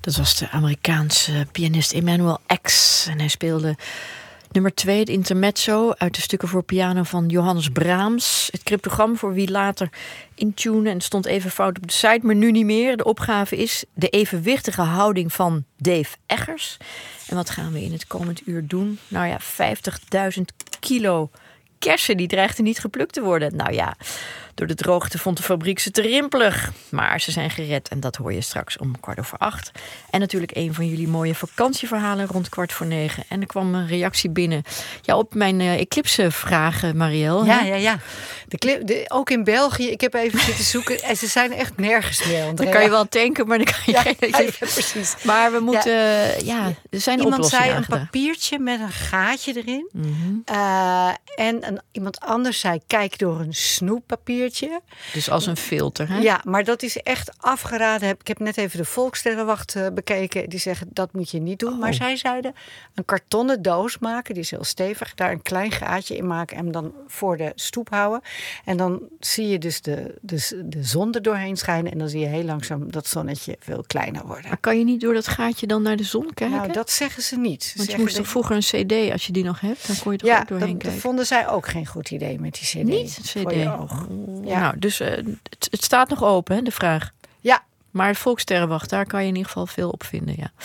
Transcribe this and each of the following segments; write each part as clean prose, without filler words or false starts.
Dat was de Amerikaanse pianist Emanuel X. En hij speelde nummer 2, het intermezzo, uit de stukken voor piano van Johannes Brahms. Het cryptogram voor wie later intunen. En het stond even fout op de site, maar nu niet meer. De opgave is de evenwichtige houding van Dave Eggers. En wat gaan we in het komend uur doen? Nou ja, 50.000 kilo kersen, die dreigden niet geplukt te worden. Nou ja, door de droogte vond de fabriek ze te rimpelig. Maar ze zijn gered en dat hoor je straks om 7:15. En natuurlijk een van jullie mooie vakantieverhalen rond 8:45. En er kwam een reactie binnen op mijn eclipse-vragen, Marielle. Ja. Ook in België, ik heb even zitten zoeken en ze zijn echt nergens meer. Dan kan je wel tanken, maar dan kan je geen... precies. Maar we moeten... er zijn iemand zei aangedaan. een papiertje met een gaatje erin. Mm-hmm. Iemand anders zei, kijk door een snoeppapiertje. Dus als een filter, hè? Ja, maar dat is echt afgeraden. Ik heb net even de Volkssterrenwacht bekeken. Die zeggen, dat moet je niet doen. Maar zij zeiden, een kartonnen doos maken. Die is heel stevig. Daar een klein gaatje in maken. En dan voor de stoep houden. En dan zie je dus de zon er doorheen schijnen. En dan zie je heel langzaam dat zonnetje veel kleiner worden. Maar kan je niet door dat gaatje dan naar de zon kijken? Nou, dat zeggen ze niet. Want je moest toch vroeger een cd, als je die nog hebt, dan kon je er ook doorheen kijken. Dat vonden zij ook geen goed idee met die cd. Niet een cd? Voor je oog. Ja. Nou, dus het staat nog open, hè, de vraag. Ja. Maar het Volkssterrenwacht, daar kan je in ieder geval veel op vinden, ja.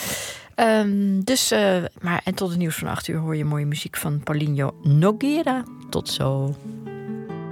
En tot het nieuws van 8:00 hoor je mooie muziek van Paulinho Nogueira. Tot zo.